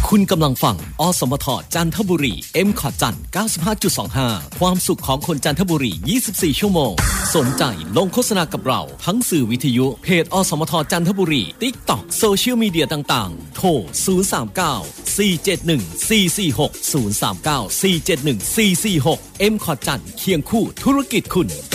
คุณกำลังฟังอสมทจันทบุรี M.Cot จัน 95.25 ความสุขของคนจันทบุรี 24 ชั่วโมงสนใจลงโฆษณากับเราทั้งสื่อวิทยุเพจอสมทจันทบุรี TikTok โซเชียลมีเดียต่างๆโทร 039 471 446 039 471 446 M.Cot จันเคียงคู่ธุรกิจคุณ